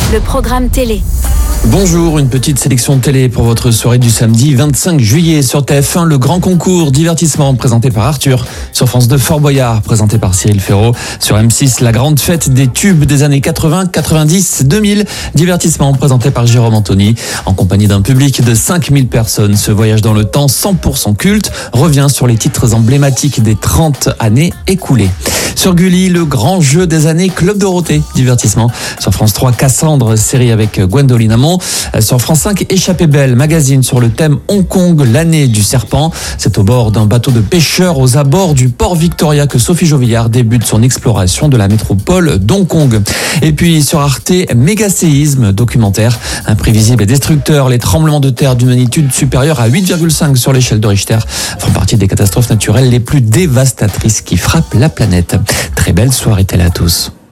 le programme télé. Bonjour, une petite sélection télé pour votre soirée du samedi 25 juillet sur TF1, le grand concours divertissement présenté par Arthur. Sur France 2, Fort Boyard présenté par Cyril Ferraud. Sur M6, la grande fête des tubes des années 80, 90, 2000. Divertissement présenté par Jérôme Anthony. En compagnie d'un public de 5000 personnes, ce voyage dans le temps 100% culte revient sur les titres emblématiques des 30 années écoulées. Sur Gulli, le grand jeu des années, Club Dorothée, divertissement. Sur France 3, Cassandre, série avec Gwendoline Amon. Sur France 5, Échappée belle, magazine sur le thème Hong Kong, l'année du serpent. C'est au bord d'un bateau de pêcheurs aux abords du port Victoria que Sophie Jovillard débute son exploration de la métropole d'Hong Kong. Et puis sur Arte, méga séisme, documentaire imprévisible et destructeur. Les tremblements de terre d'une magnitude supérieure à 8,5 sur l'échelle de Richter font partie des catastrophes naturelles les plus dévastatrices qui frappent la planète. Très belle soirée télé à tous.